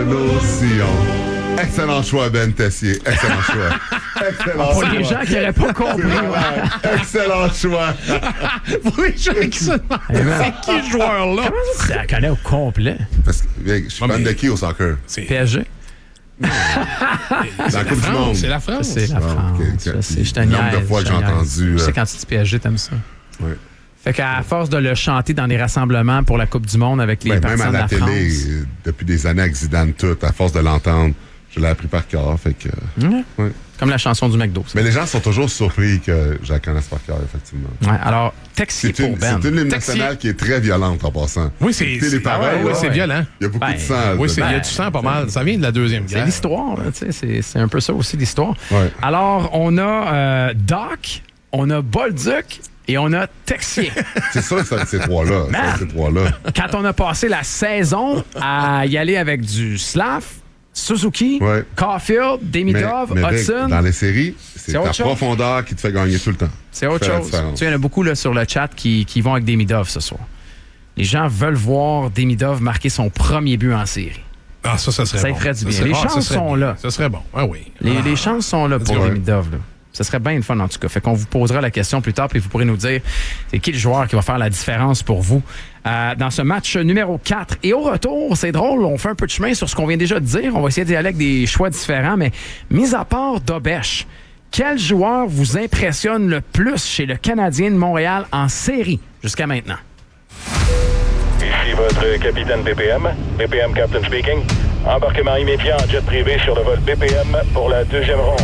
notion. Excellent choix, Ben Tessier. Excellent choix. Excellent Pour choix. les gens qui n'auraient pas compris. Excellent choix. Pour les gens qui se demandent, c'est qui ce joueur-là? Comment ça, tu la connais au complet? Parce que je suis fan de qui au soccer? PSG? Dans la Coupe du Monde. C'est la France. C'est la France. ok. Je sais, je te Le nombre niaise, de fois je que te j'ai niaise. entendu, Je sais, quand tu dis PSG, t'aimes ça. Ouais. Fait qu'à force de le chanter dans les rassemblements pour la Coupe du Monde avec les Même partisans à de la la télé, France. depuis des années avec Zidane, tout, à force de l'entendre, je l'ai appris par cœur. Fait que, ouais. Comme la chanson du McDo. Ça. Mais les gens sont toujours surpris que je la connaisse par cœur, effectivement. Ouais, alors, Texier pour Ben. C'est une hymne Texier. nationale qui est très violente en passant. Oui, c'est les paroles, oui, là, c'est violent. il y a beaucoup Ben, de sang. Oui, il y a Ben, du sang pas mal. Ça vient de la Deuxième C'est Guerre. l'histoire, là, tu sais, c'est un peu ça aussi l'histoire. Ouais. Alors, on a Doc, on a Bolduc et on a Texier. C'est ça, ces trois-là. Ben. Ces trois-là. Quand on a passé la saison à y aller avec du Slav, Suzuki, Ouais. Caulfield, Demidov, Mais Rick, Hudson, dans les séries, c'est C'est autre ta chose. profondeur qui te fait gagner tout le temps. c'est autre Fait la chose. Tu différence. sais, il y en a beaucoup là, sur le chat qui vont avec Demidov ce soir. Les gens veulent voir Demidov marquer son premier but en série. Ah, ça serait Ça bon. lui ferait du bien. serait- Les ça chances serait sont bien. là. Ça serait bon. Ah oui. Les chances sont là pour Ouais. Demidov. Là. Ce serait bien le fun, en tout cas. Fait qu'on vous posera la question plus tard, puis vous pourrez nous dire c'est qui le joueur qui va faire la différence pour vous dans ce match numéro 4. Et au retour, c'est drôle, on fait un peu de chemin sur ce qu'on vient déjà de dire. On va essayer d'y aller avec des choix différents, mais mis à part Dobèche, quel joueur vous impressionne le plus chez le Canadien de Montréal en série jusqu'à maintenant? Ici votre capitaine BPM. BPM Captain speaking. Embarquement immédiat en jet privé sur le vol BPM pour la deuxième ronde.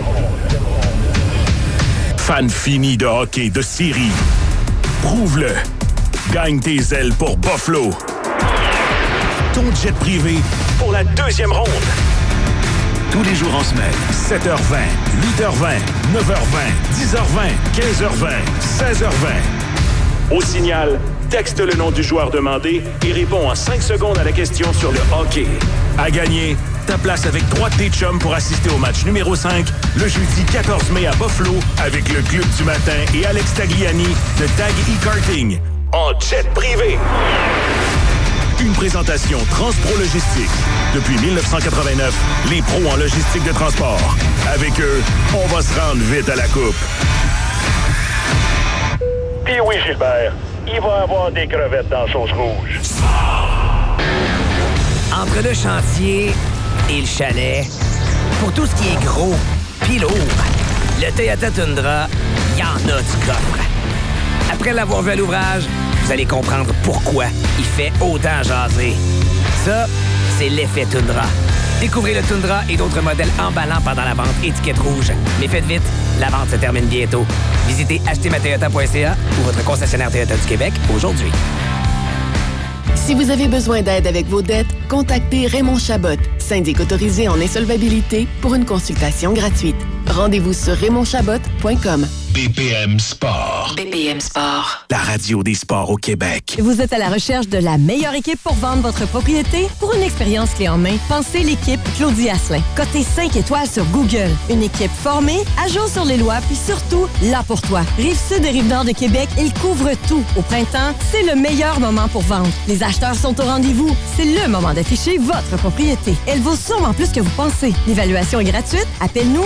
Fan fini de hockey de série. Prouve-le. Gagne tes ailes pour Buffalo. Ton jet privé pour la deuxième ronde. Tous les jours en semaine, 7h20, 8h20, 9h20, 10h20, 15h20, 16h20. Au signal, texte le nom du joueur demandé et réponds en 5 secondes à la question sur le hockey. À gagner, ta place avec 3 de tes chums pour assister au match numéro 5 le jeudi 14 mai à Buffalo avec le Club du matin et Alex Tagliani de Tag E-Karting en jet privé. Une présentation Transpro Logistique. Depuis 1989, les pros en logistique de transport. Avec eux, on va se rendre vite à la coupe. Puis oui, Gilbert, il va avoir des crevettes dans la sauce rouge. Entre le chantier et le chalet, pour tout ce qui est gros pis lourd, le Toyota Tundra, il y en a du coffre. Après l'avoir vu à l'ouvrage, vous allez comprendre pourquoi il fait autant jaser. Ça, c'est l'effet Tundra. Découvrez le Tundra et d'autres modèles emballants pendant la vente étiquette rouge. Mais faites vite, la vente se termine bientôt. Visitez achetezmatoyota.ca ou votre concessionnaire Toyota du Québec aujourd'hui. Si vous avez besoin d'aide avec vos dettes, contactez Raymond Chabot, syndic autorisé en insolvabilité, pour une consultation gratuite. Rendez-vous sur raymondchabot.com. BPM Sport. BPM Sport. La radio des sports au Québec. Vous êtes à la recherche de la meilleure équipe pour vendre votre propriété? Pour une expérience clé en main, pensez l'équipe Claudie Asselin. Cotée 5 étoiles sur Google. Une équipe formée, à jour sur les lois, puis surtout, là pour toi. Rive-Sud et Rive-Nord de Québec, ils couvrent tout. Au printemps, c'est le meilleur moment pour vendre. Les acheteurs sont au rendez-vous. C'est le moment d'afficher votre propriété. Elle vaut sûrement plus que vous pensez. L'évaluation est gratuite. Appelle-nous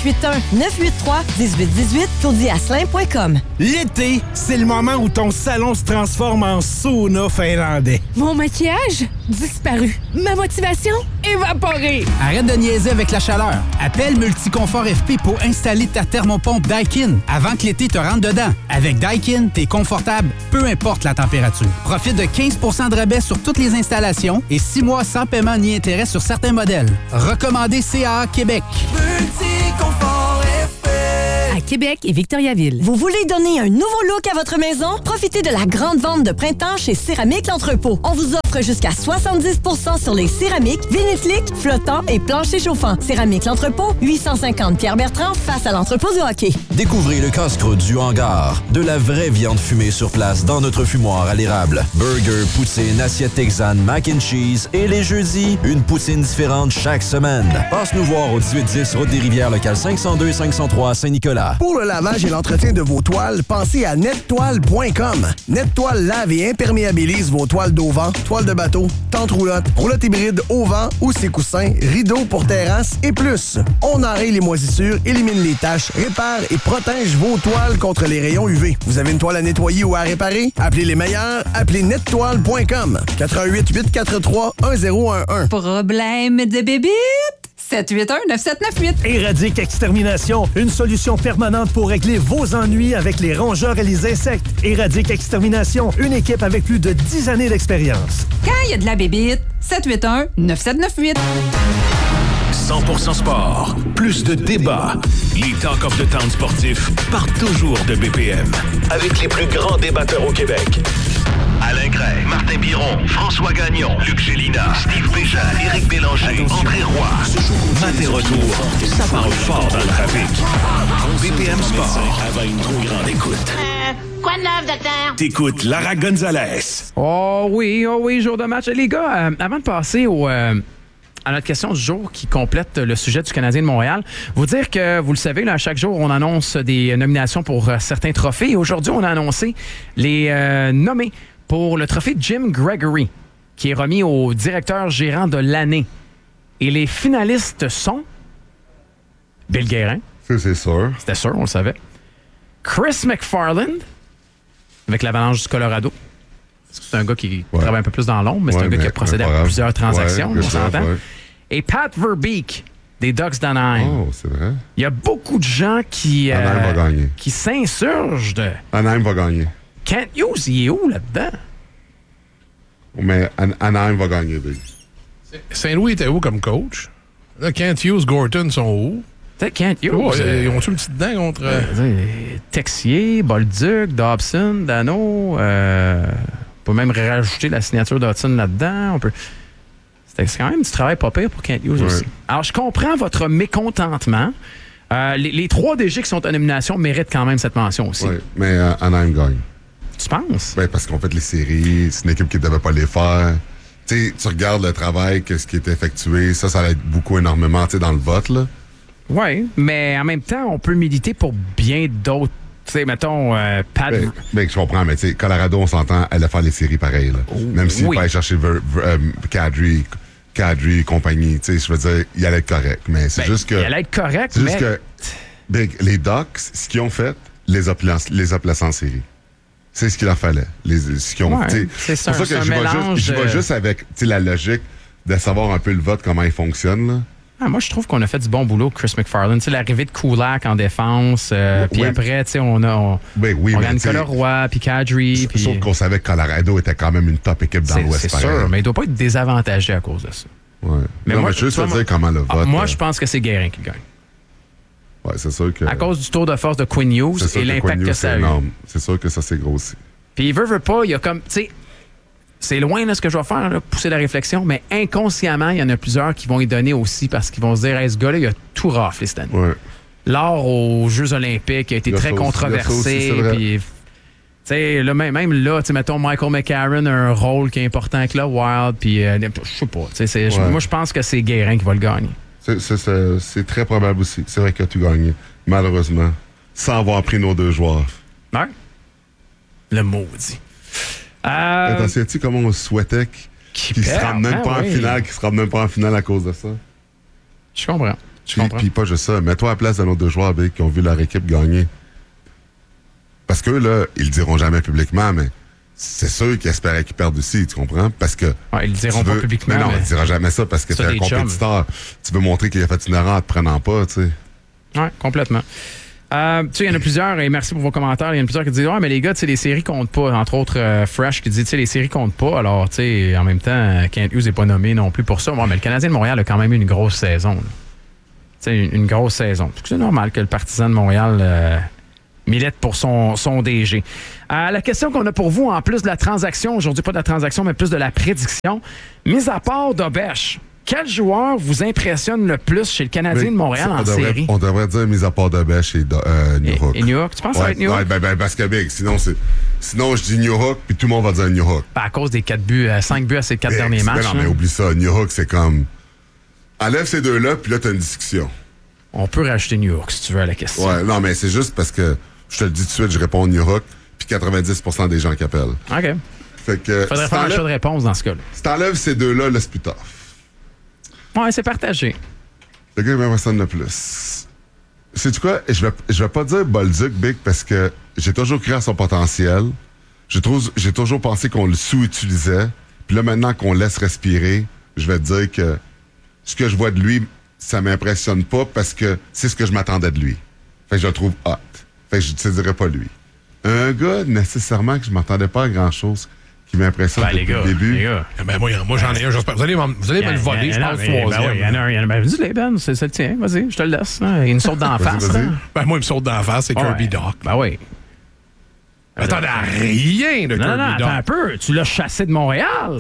581-983-1818, claudieasselin.com. L'été, c'est le moment où ton salon se transforme en sauna finlandais. Mon maquillage disparu. Ma motivation évaporée. Arrête de niaiser avec la chaleur. Appelle Multiconfort FP pour installer ta thermopompe Daikin avant que l'été te rentre dedans. Avec Daikin, t'es confortable, peu importe la température. Profite de 15 % de rabais sur toutes les installations et 6 mois sans paiement ni intérêt sur certains modèles. Recommandé CAA Québec. Multiconfort FP. À Québec et Victoriaville. Vous voulez donner un nouveau look à votre maison? Profitez de la grande vente de printemps chez Céramique L'Entrepôt. On vous offre jusqu'à 70 % sur les céramiques, vinifliques, flottants et planchers chauffants. Céramique L'Entrepôt, 850 Pierre-Bertrand, face à l'entrepôt du hockey. Découvrez le casse-croûte du hangar. De la vraie viande fumée sur place dans notre fumoir à l'érable. Burger, poutine, assiette texane, mac and cheese et les jeudis, une poutine différente chaque semaine. Passe nous voir au 1810 Route des Rivières, local 502 et 503 à Saint-Nicolas. Pour le lavage et l'entretien de vos toiles, pensez à nettoile.com. Nettoile lave et imperméabilise vos toiles d'auvent, toiles de bateau, tentes roulottes, roulottes hybrides au vent ou ses coussins, rideaux pour terrasse et plus. On enraye les moisissures, élimine les taches, répare et protège vos toiles contre les rayons UV. Vous avez une toile à nettoyer ou à réparer? Appelez les meilleurs, appelez nettoile.com. 88 843 1011. Problème de bébite? 781-9798. Éradique Extermination, une solution permanente pour régler vos ennuis avec les rongeurs et les insectes. Éradique Extermination, une équipe avec plus de 10 années d'expérience. Quand il y a de la bébite, 781-9798. 100% sport, plus de débats. Les Talk of the Town sportifs partent toujours de BPM. Avec les plus grands débatteurs au Québec. Alain Gray, Martin Biron, François Gagnon, Luc Gélina, Steve Béja, Éric Bélanger, André Roy. Matin retour, ça parle fort dans le trafic. BPM Sport, avec une trop grande écoute. Quoi de neuf, docteur? T'écoutes Lara Gonzalez. Oh oui, jour de match. Les gars, avant de passer à notre question du jour qui complète le sujet du Canadien de Montréal, vous dire que, vous le savez, là, chaque jour, on annonce des nominations pour certains trophées. Et aujourd'hui, on a annoncé les nommés pour le trophée Jim Gregory, qui est remis au directeur gérant de l'année. Et les finalistes sont Bill Guérin. C'est sûr. C'était sûr, on le savait. Chris McFarland, avec l'Avalanche du Colorado. C'est un gars qui travaille un peu plus dans l'ombre, mais c'est un gars qui a procédé à plusieurs transactions, on s'entend. Et Pat Verbeek, des Ducks d'Anaheim. Oh, c'est vrai. Il y a beaucoup de gens qui s'insurgent de... Anaheim va gagner. Kent Hughes, il est où là-dedans? Mais Anaheim va gagner, Big. Saint-Louis était où comme coach? Là, Kent Hughes, Gorton sont où? Peut-être Kent Hughes. Oh, ils ont-tu une petite dent contre... Texier, Bolduc, Dobson, Dano... On peut même rajouter la signature d'Hudson là-dedans. C'est quand même du travail pas pire pour Kent Hughes aussi. Alors, je comprends votre mécontentement. Les 3 DG qui sont en nomination méritent quand même cette mention aussi. Oui, mais Anaheim gagne. Tu penses? Oui, parce qu'on fait les séries, c'est une équipe qui ne devait pas les faire. Tu regardes le travail, qu'est-ce qui est effectué, ça aide beaucoup énormément dans le vote. Oui, mais en même temps, on peut militer pour bien d'autres. Tu sais, mettons, Pat... Mais je comprends, mais tu sais, Colorado, on s'entend, elle allait faire les séries pareilles. Même s'il fallait chercher Kadri et compagnie, tu sais, je veux dire, il allait être correct. Mais c'est juste que... Il allait être correct, c'est juste que les Ducks, ce qu'ils ont fait, les a placés en série. C'est ce qu'il leur fallait. C'est pour ça que je vais juste avec la logique de savoir un peu le vote, comment il fonctionne, là. Moi, je trouve qu'on a fait du bon boulot, Chris McFarland. L'arrivée de Kulak en défense, puis après, on gagne Nicolas Roy, puis Kadri. Sauf qu'on savait que Colorado était quand même une top équipe dans l'Ouest. C'est sûr, mais il ne doit pas être désavantagé à cause de ça. Ouais. Mais moi, je veux juste te dire comment le vote... Moi, je pense que c'est Guérin qui gagne. Oui, c'est sûr que... À cause du tour de force de Quinn Hughes et l'impact que ça a eu. C'est sûr que ça, c'est gros aussi. Puis il veut pas, il y a comme... Tu sais, c'est loin là, ce que je vais faire, là, pousser la réflexion, mais inconsciemment, il y en a plusieurs qui vont y donner aussi parce qu'ils vont se dire, hey, ce gars-là, il a tout raflé cette année. Ouais. L'or aux Jeux olympiques a été très controversé. Puis, tu sais, même là, mettons, Michael McCarron a un rôle qui est important avec le Wild, puis je sais pas. Moi, je pense que c'est Guérin qui va le gagner. C'est très probable aussi. C'est vrai qu'il a tout gagné, malheureusement, sans avoir pris nos 2 joueurs. Ouais. Le maudit. Sais-tu comment on souhaitait qu'il se rende même pas en finale, qu'il se rende même pas en finale à cause de ça? Je comprends. Puis pas juste ça. Mets-toi à la place de nos 2 joueurs qui ont vu leur équipe gagner. Parce que là, ils le diront jamais publiquement, mais c'est sûr qu'ils espéraient qu'ils perdent aussi, tu comprends? Parce que... ils le diront pas publiquement. Mais non, ils ne diront jamais ça parce que t'es un compétiteur. Tu veux montrer qu'il a fait une erreur en te prenant pas, tu sais. Oui, complètement. Il y en a plusieurs, et merci pour vos commentaires. Il y en a plusieurs qui disent mais les gars, les séries comptent pas. Entre autres, Fresh qui dit les séries comptent pas. Alors, en même temps, Kent Hughes n'est pas nommé non plus pour ça. Mais le Canadien de Montréal a quand même eu une grosse saison. Une grosse saison. C'est normal que le Partisan de Montréal milite pour son DG. La question qu'on a pour vous, en plus de la transaction, aujourd'hui, pas de la transaction, mais plus de la prédiction, mis à part Dobèche, quel joueur vous impressionne le plus chez le Canadien de Montréal en série? On devrait dire mis à part Dobèche et New Hook. Et New Hook? Tu penses que ça va être New Hook? Parce que sinon je dis New Hook, puis tout le monde va dire New Hook. À cause des 5 buts à ces 4 derniers matchs. Non, mais oublie ça. New Hook, c'est comme... Enlève ces 2-là, puis là, t'as une discussion. On peut rajouter New York, si tu veux, à la question. Ouais, non, mais c'est juste parce que, je te le dis tout de suite, je réponds New York, puis 90% des gens qui appellent. OK. Fait que... Faudrait faire un choix de réponse dans ce cas-là. Si t'enlèves ces deux-là, là, c'est plus tough. Ouais, c'est partagé. Le gars, il m'impressionne le plus. Sais-tu quoi? Je vais pas dire Bolduc, Big, parce que j'ai toujours cru à son potentiel. J'ai toujours pensé qu'on le sous-utilisait. Puis là, maintenant qu'on le laisse respirer, je vais te dire que ce que je vois de lui, ça m'impressionne pas parce que c'est ce que je m'attendais de lui. Fait que je le trouve hot. Fait que je te dirais pas lui. Un gars, nécessairement, que je m'attendais pas à grand-chose, qui m'impressionne depuis le début. Les gars. Ben, moi, j'en ai un, j'espère. Vous allez me le voler, je pense, troisième. Il y en a un. Ben, dis-le, Ben, c'est le tien. Vas-y, je te le laisse. Là. Il me saute d'en face. Là. Ben, moi, il me saute d'en face, c'est Kirby Dach. Ben oui. Attendez, rien de Kirby Dach. Attends un peu. Tu l'as chassé de Montréal.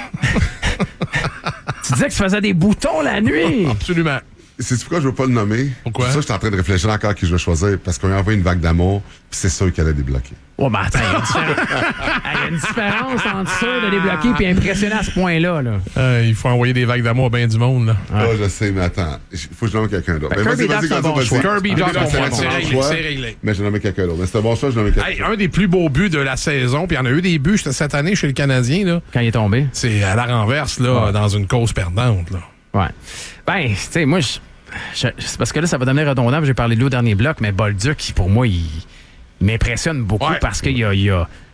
Tu disais que tu faisais des boutons la nuit. Absolument. C'est pourquoi je veux pas le nommer. Pourquoi? C'est ça, je suis en train de réfléchir encore à qui je veux choisir, parce qu'on lui a envoyé une vague d'amour, puis c'est sûr qu'elle a débloqué. Oh, ben attends, il y a une différence entre sûr de débloquer et impressionner à ce point-là. Là. Il faut envoyer des vagues d'amour à bien du monde. Là. Ah, je sais, mais attends, il faut que je nomme quelqu'un d'autre. Ben, Kirby Dach, c'est un bon choix. Kirby Dach, c'est réglé. Mais je nomme quelqu'un d'autre. Mais c'est un bon choix, je nomme quelqu'un d'autre. Un des plus beaux buts de la saison, puis il y en a eu des buts cette année chez le Canadien. Là. Quand il est tombé. C'est à la renverse, là, dans une cause perdante. Là. Ouais. Ben, tu sais, moi, c'est parce que là, ça va devenir redondant. J'ai parlé de lui au dernier bloc, mais Bolduc, pour moi, il m'impressionne beaucoup parce qu'il il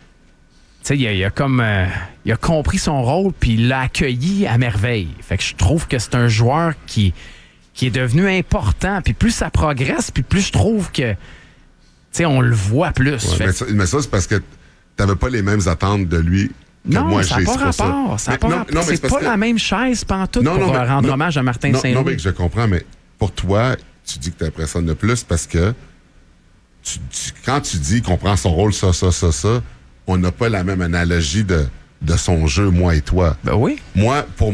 a compris son rôle puis il l'a accueilli à merveille. Fait que je trouve que c'est un joueur qui est devenu important. Puis plus ça progresse, puis plus je trouve que on le voit plus. Ouais, mais ça, c'est parce que t'avais pas les mêmes attentes de lui. Non, ça n'a pas rapport. C'est pas la même chaise pantoute pour rendre hommage à Martin Saint-Louis. Non, mais je comprends, mais pour toi, tu dis que t'impressionnes le plus parce que quand tu dis qu'on prend son rôle, ça, on n'a pas la même analogie de son jeu, moi et toi. Ben oui. Pour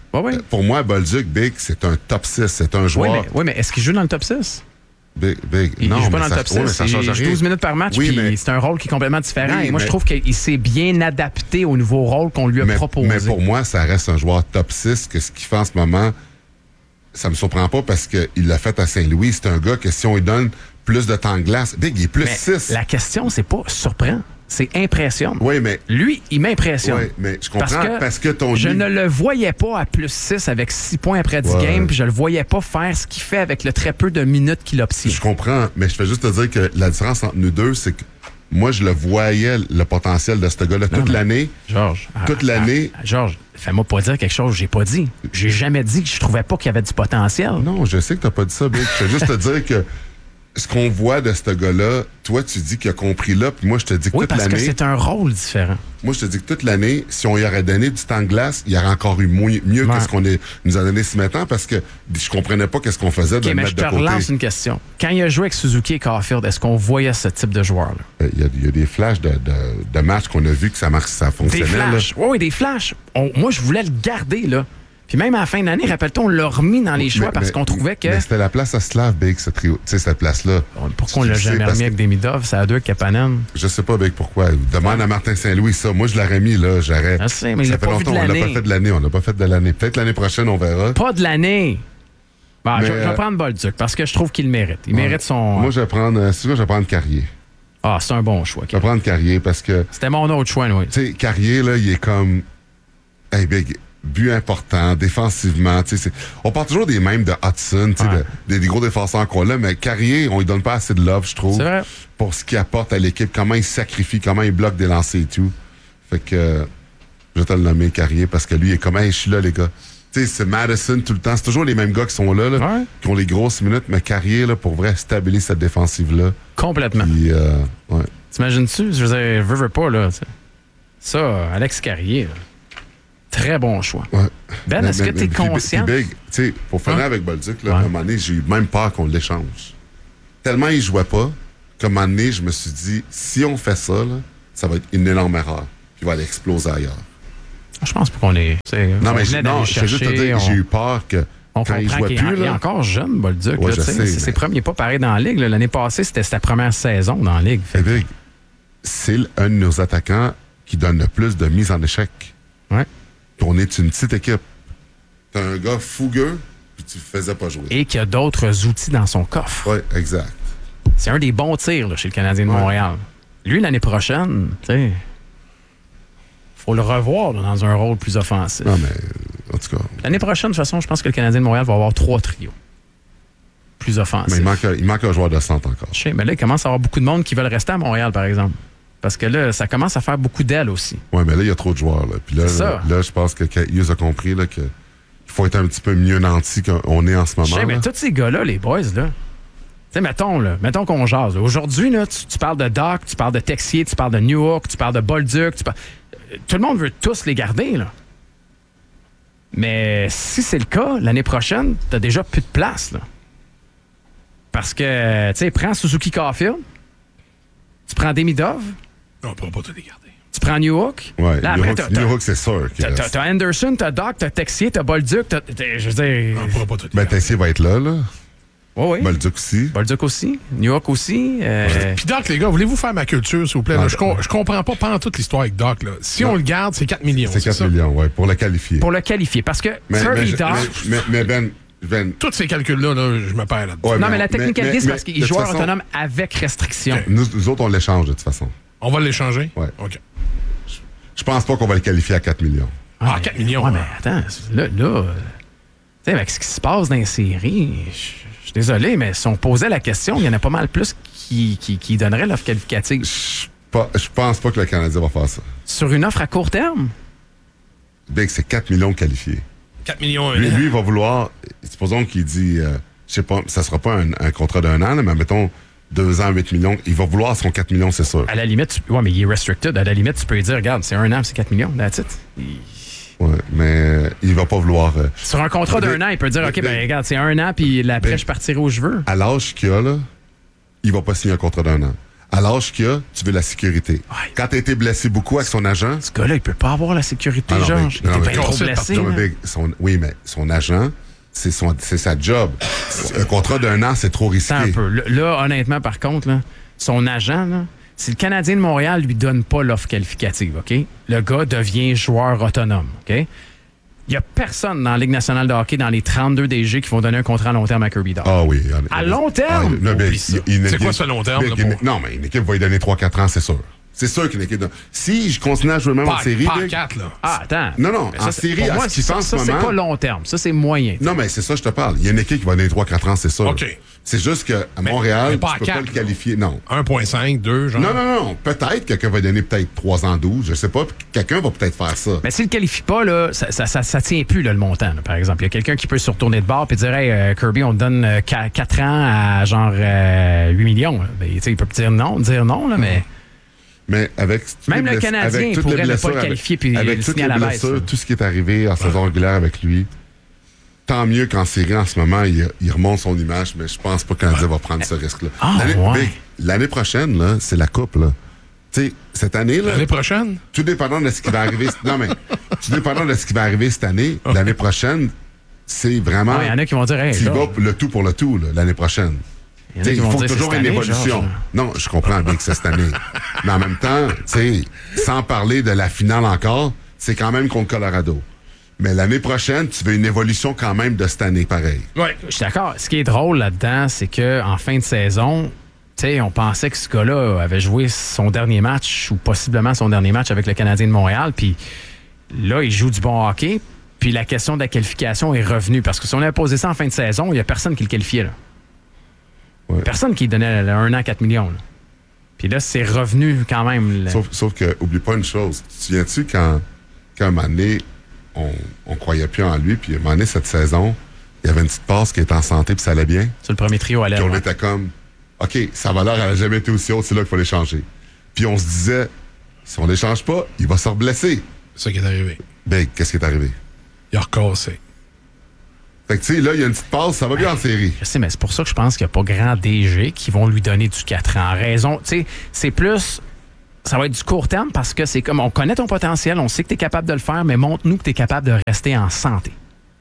moi, Bolduc, Big, c'est un top 6, c'est un joueur. Oui, mais est-ce qu'il joue dans le top 6? Big. Il joue pas dans le top 6. Il joue 12 minutes par match, puis c'est un rôle qui est complètement différent. Et moi, je trouve qu'il s'est bien adapté au nouveau rôle qu'on lui a proposé. Mais pour moi, ça reste un joueur top 6, que ce qu'il fait en ce moment, ça me surprend pas parce qu'il l'a fait à Saint-Louis. C'est un gars que si on lui donne plus de temps de glace, Big, il est plus 6. La question, c'est pas surprend. C'est impressionne. Oui, mais... Lui, il m'impressionne. Oui, mais je comprends parce que ton... Je ne le voyais pas à plus 6 avec 6 points après 10 games, puis je le voyais pas faire ce qu'il fait avec le très peu de minutes qu'il obtient. Je comprends, mais je fais juste te dire que la différence entre nous deux, c'est que moi, je le voyais, le potentiel de ce gars-là, toute l'année. Georges. Toute l'année. Georges, fais-moi pas dire quelque chose que j'ai pas dit. J'ai jamais dit que je trouvais pas qu'il y avait du potentiel. Non, je sais que t'as pas dit ça, Big. Je fais juste te dire que ce qu'on voit de ce gars-là, toi, tu dis qu'il a compris là, puis moi, je te dis que toute l'année... Oui, parce que c'est un rôle différent. Moi, je te dis que toute l'année, si on y aurait donné du temps de glace, il y aurait encore eu mieux que ce qu'on nous a donné ce matin, parce que je comprenais pas qu'est-ce qu'on faisait de le mettre de côté. Mais je te relance une question. Quand il a joué avec Suzuki et Caulfield, est-ce qu'on voyait ce type de joueur-là? Il y a des flashs de matchs qu'on a vu que ça fonctionnait. Des flashs. Oui, des flashs. Moi, je voulais le garder, là. Puis même à la fin de l'année, rappelle-toi, on l'a remis dans les choix parce qu'on trouvait que... Mais c'était la place à Slav, Big, ce trio. Tu sais, cette place-là. Pourquoi on l'a jamais remis avec Demidov? C'est à deux Kapanen. Je sais pas, Big, pourquoi. Demande à Martin Saint-Louis ça. Moi, je l'aurais mis, là. J'aurais... Je sais, mais il l'a pas vu de l'année. On l'a pas fait de l'année. On l'a pas fait de l'année. Peut-être l'année prochaine, on verra. Pas de l'année. Bon, je vais prendre Bolduc parce que je trouve qu'il le mérite. Il mérite son... Moi, je vais prendre Carrier. Ah, c'est un bon choix. Je vais prendre Carrier parce que... C'était mon autre choix, oui. Tu sais, Carrier, là, il est comme... Hey, Big... but important, défensivement. On parle toujours des mêmes de Hudson, des gros défenseurs qu'on a, mais Carrier, on lui donne pas assez de love, je trouve. C'est vrai. Pour ce qu'il apporte à l'équipe, comment il sacrifie, comment il bloque des lancers et tout. Fait que je vais te le nommer Carrier parce que lui, il est comme, hey, je suis là, les gars. Tu sais, c'est Madison tout le temps. C'est toujours les mêmes gars qui sont là, qui ont les grosses minutes, mais Carrier, là, pour vrai, stabiliser cette défensive-là. Complètement. Puis, ouais. T'imagines-tu? Je veux pas, là. Ça, Alex Carrier, là. Très bon choix. Ouais. Ben, est-ce que tu es conscient? Puis Big, tu sais, pour finir avec Bolduc, là, à un moment donné, j'ai eu même peur qu'on l'échange. Tellement il jouait pas, qu'à un moment donné, je me suis dit, si on fait ça, là, ça va être une énorme erreur. Puis il va aller exploser ailleurs. Je pense pas qu'on est... Non, mais je vais juste te dire que j'ai eu peur que quand il jouait plus... Il est encore jeune, Bolduc. Ouais, c'est ses premiers pas pareil dans la Ligue. L'année passée, c'était sa première saison dans la Ligue. Big, c'est un de nos attaquants qui donne le plus de mises en échec. Ouais. On est une petite équipe. T'as un gars fougueux, puis tu faisais pas jouer. Et qu'il y a d'autres outils dans son coffre. Oui, exact. C'est un des bons tirs là, chez le Canadien de Montréal. Lui, l'année prochaine, tu sais, faut le revoir là, dans un rôle plus offensif. Non, mais en tout cas... L'année prochaine, de toute façon, je pense que le Canadien de Montréal va avoir 3 trios plus offensifs. Mais il manque un joueur de centre encore. Je sais, mais là, il commence à avoir beaucoup de monde qui veulent rester à Montréal, par exemple. Parce que là, ça commence à faire beaucoup d'ailes aussi. Oui, mais là, il y a trop de joueurs. Là. Puis là, je pense que Hughes a compris là, qu'il faut être un petit peu mieux nanti qu'on est en ce moment. Je sais, mais tous ces gars-là, les boys, là, tu sais, mettons qu'on jase. Aujourd'hui, là, tu parles de Doc, tu parles de Texier, tu parles de Newhook, tu parles de Bolduc, tout le monde veut tous les garder, là. Mais si c'est le cas, l'année prochaine, t'as déjà plus de place, là. Parce que, tu sais, prends Suzuki Caulfield, tu prends Demidov. Non, on ne pourra pas te les garder. Tu prends Newhook. Ouais, Newhook, c'est sûr. T'as Anderson, t'as Doc, t'as Texier, t'as Bolduc, je veux dire... Non, on ne pourra pas te les garder. Texier va être là. Oui. Bolduc aussi. Newhook aussi. Puis Doc, les gars, voulez-vous faire ma culture, s'il vous plaît? Là, je comprends pas toute l'histoire avec Doc. Là. Si on le garde, c'est 4 millions. C'est 4 millions, oui, pour le qualifier. Pour le qualifier. Parce que Kirby Doc... Mais Ben, tous ces calculs-là, je me perds là-dedans. Ouais, non, mais la technicalité, c'est parce qu'il est joueur autonome avec restriction. Okay. Nous autres, on l'échange de toute façon. On va l'échanger? Oui. OK. Je pense pas qu'on va le qualifier à 4 millions. 4 millions? Ouais, mais attends, là tu sais, avec ce qui se passe dans les séries, je suis désolé, mais si on posait la question, il y en a pas mal plus qui donneraient l'offre qualificative. Je pense pas que le Canadien va faire ça. Sur une offre à court terme? Big, c'est 4 millions qualifiés. 4 millions. Lui, il va vouloir, supposons qu'il dit, je sais pas, ça sera pas un contrat d'un an, mais mettons 2 ans, 8 millions, il va vouloir son 4 millions, c'est sûr. À la limite, mais il est restricted. À la limite, tu peux lui dire, regarde, c'est 1 an, c'est 4 millions, that's it. Oui, mais il va pas vouloir... Sur un contrat d'un an, il peut dire, OK, regarde, c'est 1 an, puis après, je partirai où je veux. À l'âge qu'il a, là, il va pas signer un contrat d'un an. À l'âge qu'il a, tu veux la sécurité. Ouais. Quand tu as été blessé beaucoup avec son agent... Ce gars-là, il peut pas avoir la sécurité, Georges. Il était bien trop blessé. Oui, mais son agent, c'est sa job. Un contrat d'un an, c'est trop risqué. Un peu. Là, honnêtement, par contre, là, son agent, là, si le Canadien de Montréal lui donne pas l'offre qualificative, OK? Le gars devient joueur autonome, OK? Il n'y a personne dans la Ligue nationale de hockey, dans les 32 DG, qui vont donner un contrat à long terme à Kirby Doc. Ah oui. À long terme? C'est quoi ce long terme? Non, mais une équipe va lui donner 3-4 ans, c'est sûr. C'est sûr qu'une équipe... Si je continue à jouer même en série... Pas 4, là. Ah, attends. Non, en série, à ce qui fait en ce moment... Ça, c'est pas long terme. Ça, c'est moyen. Non, mais c'est ça, je te parle. Il y a une équipe qui va donner 3-4 ans, c'est sûr. OK. C'est juste qu'à Montréal, tu peux pas le qualifier. Non. 1,5, 2, genre. Non. Peut-être quelqu'un va donner peut-être 3 ans 12. Je sais pas. Quelqu'un va peut-être faire ça. Mais s'il le qualifie pas, là, ça tient plus, là, le montant, là, par exemple. Il y a quelqu'un qui peut se retourner de bord et dire, hey, Kirby, on te donne 4 ans à genre 8 millions. Ben, il peut dire non, là, mais... Mais avec même le Canadien pourrait ne pas le qualifier puis avec le toutes signer à la baisse. Tout ce qui est arrivé en saison régulière avec lui, tant mieux qu'en série en ce moment, il remonte son image, mais je pense pas que le Canadien va prendre ce risque-là. L'année prochaine, là, c'est la coupe, là. Tu sais, cette année, là. L'année prochaine? Tout dépendant de ce qui va arriver. Non, mais tout dépendant de ce qui va arriver cette année, l'année prochaine, c'est vraiment. Il y en a qui vont dire, hey, tu vas le tout pour le tout, là, l'année prochaine. Il faut toujours une évolution. Non, je comprends bien que c'est cette année. Mais en même temps, sans parler de la finale encore, c'est quand même contre Colorado. Mais l'année prochaine, tu veux une évolution quand même de cette année, pareil. Oui, je suis d'accord. Ce qui est drôle là-dedans, c'est qu'en fin de saison, on pensait que ce gars-là avait joué son dernier match ou possiblement son dernier match avec le Canadien de Montréal. Puis là, il joue du bon hockey. Puis la question de la qualification est revenue. Parce que si on avait posé ça en fin de saison, il n'y a personne qui le qualifiait, là. Ouais. Personne qui donnait 1 an 4 millions. Là. Puis là, c'est revenu quand même. Là. Sauf que, oublie pas une chose. Tu te souviens-tu quand à un moment donné, on croyait plus en lui, puis à un moment donné, cette saison, il y avait une petite passe qui était en santé, puis ça allait bien. C'est le premier trio à l'aile. Puis on était comme, OK, sa valeur, elle n'a jamais été aussi haute, c'est là qu'il faut l'échanger. Puis on se disait, si on ne l'échange pas, il va se reblesser. C'est ça qui est arrivé. Ben, qu'est-ce qui est arrivé? Il a recassé. Fait que, tu sais, là, il y a une petite passe, ça va bien en série. Je sais, mais c'est pour ça que je pense qu'il n'y a pas grand DG qui vont lui donner du 4 ans. En raison, tu sais, c'est plus... Ça va être du court terme parce que c'est comme, on connaît ton potentiel, on sait que tu es capable de le faire, mais montre-nous que tu es capable de rester en santé.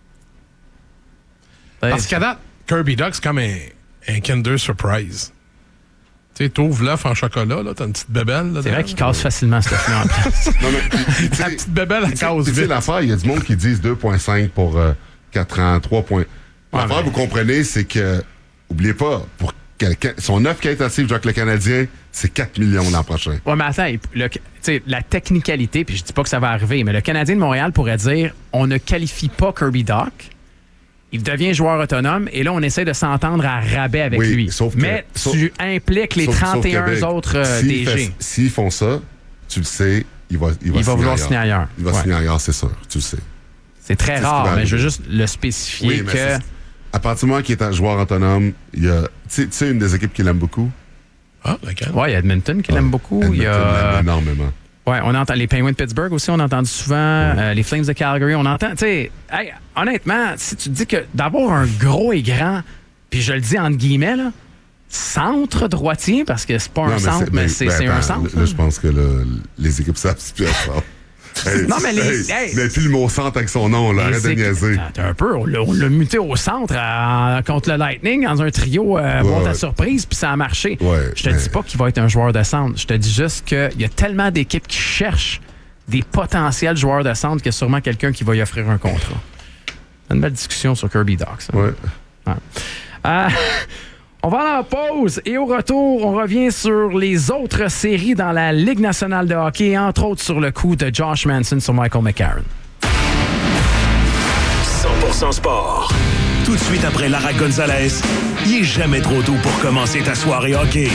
Parce qu'à date, Kirby Doc, c'est comme un Kinder Surprise. Tu sais, t'ouvres l'œuf en chocolat, là, t'as une petite bébelle. Là, c'est vrai qu'il casse facilement, cette œuf-là, en place. Non, mais, la petite bébelle, elle casse vite. Tu sais, l'affaire, il y a du monde qui disent 2,5 pour 4 ans, 3 points. L'affaire, vous comprenez, c'est que, oubliez pas, pour quelqu'un, son offre qualitative avec le Canadien, c'est 4 millions l'an prochain. Ouais, mais attends, la technicalité, puis je dis pas que ça va arriver, mais le Canadien de Montréal pourrait dire on ne qualifie pas Kirby Dach, il devient joueur autonome, et là, on essaie de s'entendre à rabais avec lui. Mais tu impliques les 31 autres DG. S'ils font ça, tu le sais, il va vouloir signer ailleurs. Il va signer ailleurs, c'est sûr, tu le sais. C'est très rare, mais je veux juste le spécifier que... À partir du moment qu'il est un joueur autonome, il y a... Tu sais, une des équipes qu'il aime beaucoup? Ah, laquelle? Oui, il y a Edmonton qui l'aime beaucoup. Edmonton l'aime énormément. Oui, on entend les Penguins de Pittsburgh aussi, on entend souvent. Les Flames de Calgary, on entend. Tu sais, honnêtement, si tu te dis que d'avoir un gros et grand, puis je le dis entre guillemets, là, centre droitier, parce que c'est pas un centre, mais c'est un centre. Là, je pense que les équipes savent si tu as ça. Non, mais mais plus le mot centre avec son nom, là. Arrête de niaiser. Un peu, on l'a muté au centre contre le Lightning dans un trio monte à surprise, puis ça a marché. Je te dis pas qu'il va être un joueur de centre. Je te dis juste qu'il y a tellement d'équipes qui cherchent des potentiels joueurs de centre qu'il y a sûrement quelqu'un qui va y offrir un contrat. C'est une belle discussion sur Kirby Dach. On va à la pause et au retour, on revient sur les autres séries dans la Ligue nationale de hockey, entre autres sur le coup de Josh Manson sur Michael McCarron. 100% sport. Tout de suite après Lara Gonzalez, il est jamais trop tôt pour commencer ta soirée hockey.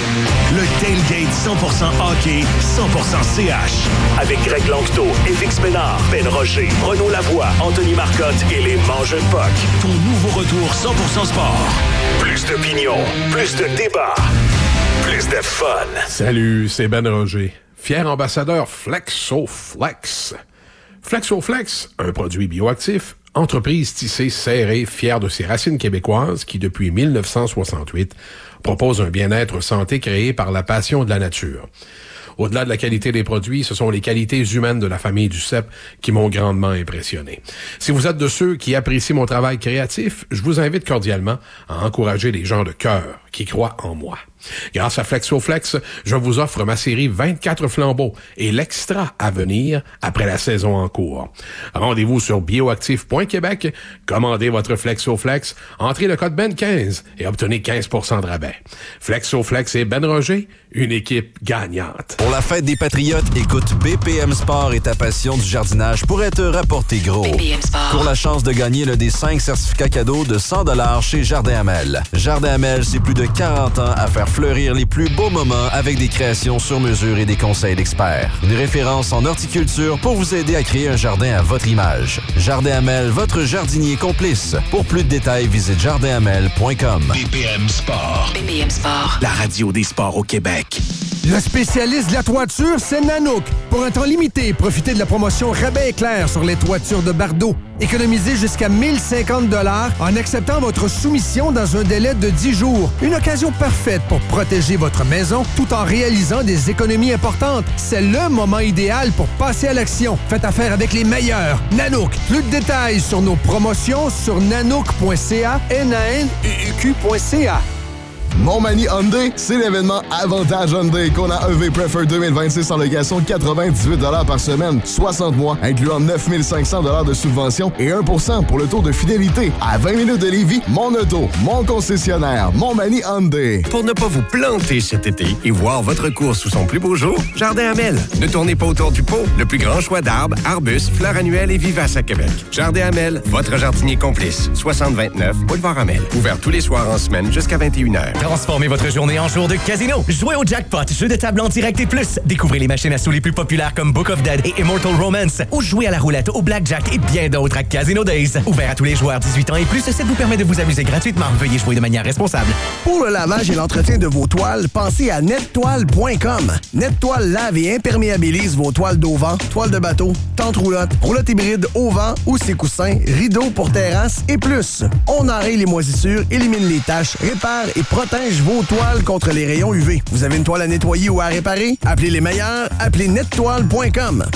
Le Tailgate 100% hockey, 100% CH. Avec Greg Langto, Félix Ménard, Ben Rocher, Renaud Lavoie, Anthony Marcotte et les Mangeux de Puck. Ton nouveau retour 100% sport. Plus d'opinion, plus de débat, plus de fun. Salut, c'est Ben Roger, fier ambassadeur Flexoflex. Flexoflex, un produit bioactif, entreprise tissée serrée, fière de ses racines québécoises qui, depuis 1968, propose un bien-être santé créé par la passion de la nature. Au-delà de la qualité des produits, ce sont les qualités humaines de la famille du CEP qui m'ont grandement impressionné. Si vous êtes de ceux qui apprécient mon travail créatif, je vous invite cordialement à encourager les gens de cœur qui croient en moi. Grâce à Flexoflex, je vous offre ma série 24 flambeaux et l'extra à venir après la saison en cours. Rendez-vous sur bioactif.québec, commandez votre Flexoflex, entrez le code BEN15 et obtenez 15% de rabais. Flexoflex et Ben Roger, une équipe gagnante. Pour la fête des Patriotes, écoute BPM Sport et ta passion du jardinage pourrait te rapporter gros. BPM Sport. Pour la chance de gagner l'un des 5 certificats cadeaux de 100$ chez Jardin Hamel. Jardin Hamel, c'est plus de 40 ans à faire fleurir les plus beaux moments avec des créations sur mesure et des conseils d'experts. Une référence en horticulture pour vous aider à créer un jardin à votre image. Jardin Hamel, votre jardinier complice. Pour plus de détails, visite jardinhamel.com. BPM Sport. BPM Sport. La radio des sports au Québec. Le spécialiste de la toiture, c'est Nanook. Pour un temps limité, profitez de la promotion Rabais éclair sur les toitures de Bardeau. Économisez jusqu'à 1050 $ en acceptant votre soumission dans un délai de 10 jours. Une occasion parfaite pour protéger votre maison tout en réalisant des économies importantes. C'est le moment idéal pour passer à l'action. Faites affaire avec les meilleurs. Nanook. Plus de détails sur nos promotions sur nanook.ca, NANUQ.ca. Montmagny Hyundai, c'est l'événement Avantage Hyundai qu'on a EV Prefer 2026 en location 98 $ par semaine, 60 mois, incluant 9 500 $ de subvention et 1% pour le taux de fidélité. À 20 minutes de Lévis, mon auto, mon concessionnaire, Montmagny Hyundai. Pour ne pas vous planter cet été et voir votre course sous son plus beau jour, Jardin Hamel. Ne tournez pas autour du pot, le plus grand choix d'arbres, arbustes, fleurs annuelles et vivaces à Québec. Jardin Hamel, votre jardinier complice. 6029 Boulevard Hamel. Ouvert tous les soirs en semaine jusqu'à 21h. Transformez votre journée en jour de casino. Jouez au jackpot, jeu de table en direct et plus. Découvrez les machines à sous les plus populaires comme Book of Dead et Immortal Romance. Ou jouez à la roulette, au blackjack et bien d'autres à Casino Days. Ouvert à tous les joueurs 18 ans et plus, ça vous permet de vous amuser gratuitement. Veuillez jouer de manière responsable. Pour le lavage et l'entretien de vos toiles, pensez à nettoile.com. Nettoile lave et imperméabilise vos toiles d'auvent, toiles de bateau, tentes roulottes, roulottes hybrides au vent ou ses coussins, rideaux pour terrasse et plus. On enraye les moisissures, élimine les taches, répare et protège vos toiles contre les rayons UV. Vous avez une toile à nettoyer ou à réparer? Appelez les meilleurs, appelez nettoile.com.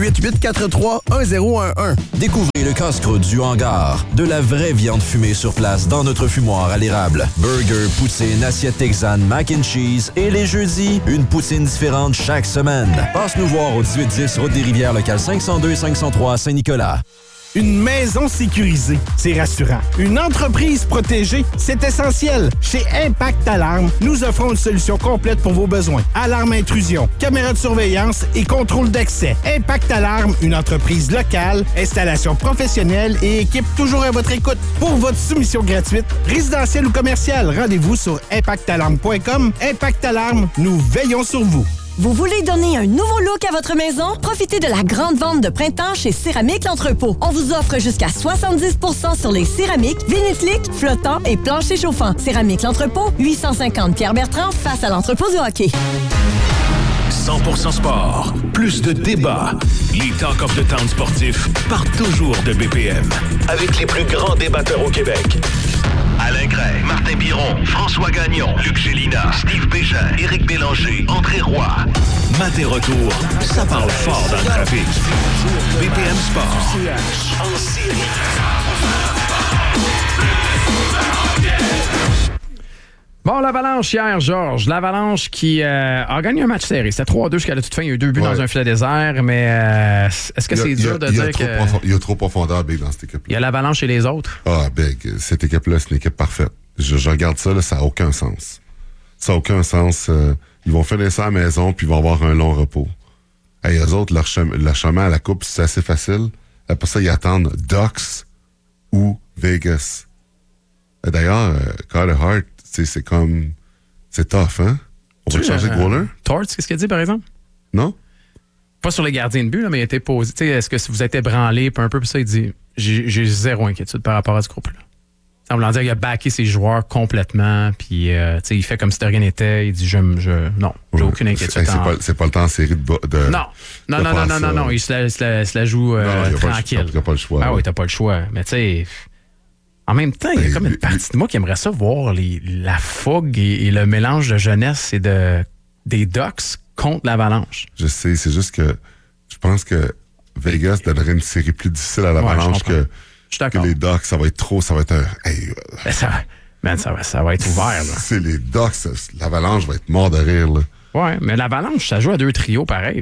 88-843-1011. Découvrez le casse-croûte du hangar. De la vraie viande fumée sur place dans notre fumoir à l'érable. Burger, poutine, assiette texane, mac and cheese et les jeudis, une poutine différente chaque semaine. Passe nous voir au 1810 Route des Rivières, local 502 et 503 à Saint-Nicolas. Une maison sécurisée, c'est rassurant. Une entreprise protégée, c'est essentiel. Chez Impact Alarme, nous offrons une solution complète pour vos besoins. Alarme intrusion, caméra de surveillance et contrôle d'accès. Impact Alarme, une entreprise locale, installation professionnelle et équipe toujours à votre écoute. Pour votre soumission gratuite, résidentielle ou commerciale, rendez-vous sur impactalarme.com. Impact Alarme, nous veillons sur vous. Vous voulez donner un nouveau look à votre maison? Profitez de la grande vente de printemps chez Céramique L'Entrepôt. On vous offre jusqu'à 70% sur les céramiques, vinyle-slick, flottants et planchers chauffants. Céramique L'Entrepôt, 850 Pierre-Bertrand, face à l'entrepôt du hockey. 100% sport, plus de débats. Les Talk of the Town sportifs partent toujours de BPM. Avec les plus grands débatteurs au Québec. Alain Gray, Martin Biron, François Gagnon, Luc Gélina, Steve Bégin, Éric Bélanger, André Roy. Matin retour, ça parle fort dans le trafic. BPM Sport. En série. Bon, l'Avalanche hier, Georges. L'Avalanche qui a gagné un match serré. C'était 3-2 jusqu'à la toute fin. Il y a eu 2 buts dans un filet désert, mais est-ce que c'est dur de dire que... Il y a trop profondeur, Big, dans cette équipe-là. Il y a l'Avalanche et les autres. Ah, Big, cette équipe-là, c'est une équipe parfaite. Je regarde ça, là, ça n'a aucun sens. Ça n'a aucun sens. Ils vont finir ça à la maison, puis ils vont avoir un long repos. Hey, eux autres, leur chemin à la coupe, c'est assez facile. Après ça, ils attendent Ducks ou Vegas. Et d'ailleurs, Carter Hart, c'est comme... C'est tough, hein? On va changer de goaler? Torts, qu'est-ce qu'il a dit, par exemple? Non? Pas sur les gardiens de but, là, mais il a été posé. Est-ce que vous êtes ébranlé, puis un peu, puis ça, il dit j'ai zéro inquiétude par rapport à ce groupe-là. Ça veut dire qu'il a backé ses joueurs complètement, puis il fait comme si de rien n'était. Il dit non, j'ai aucune inquiétude. C'est pas le temps en série de non. Il se la joue tranquille. T'as pas le choix. Ah oui, t'as pas le choix. Mais tu sais... En même temps, il y a comme une partie de moi qui aimerait ça voir la fougue et le mélange de jeunesse et des Ducks contre l'Avalanche. Je sais, c'est juste que je pense que Vegas donnerait une série plus difficile à l'Avalanche que les Ducks. Ça va être trop, ça va être ça va être ouvert. Là. C'est les Ducks, l'Avalanche va être mort de rire. Là. Ouais, mais l'Avalanche, ça joue à 2 trios pareil.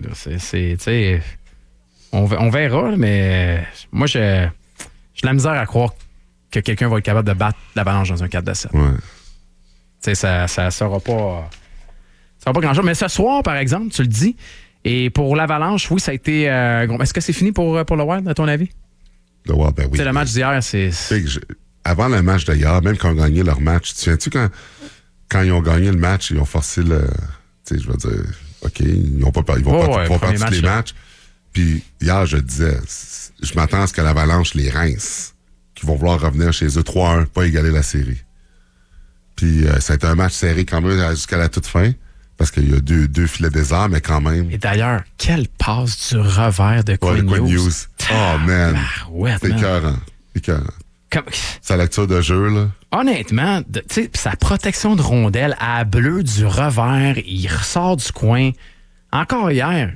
On verra, mais moi, j'ai la misère à croire que quelqu'un va être capable de battre l'Avalanche dans un 4-7. Ouais. Ça sera pas grand-chose. Mais ce soir, par exemple, tu le dis, et pour l'Avalanche, oui, ça a été... Est-ce que c'est fini pour le Wild, à ton avis? Le Wild, ben oui. Le match d'hier, c'est... Avant le match d'hier, même quand ils ont gagné leur match, tu viens-tu quand ils ont gagné le match, ils ont forcé le... Tu sais, je veux dire, OK, ils vont perdre tous les matchs. Puis hier, je disais, je m'attends à ce que l'Avalanche les rince, qui vont vouloir revenir chez eux 3-1, pas égaler la série. Puis ça a été un match serré quand même jusqu'à la toute fin, parce qu'il y a deux filets déserts, mais quand même. Et d'ailleurs, quelle passe du revers de Quinn Hughes. Oh, man. C'est écœurant. Sa lecture de jeu, là. Honnêtement, sa protection de rondelle à bleu du revers, il ressort du coin. Encore hier,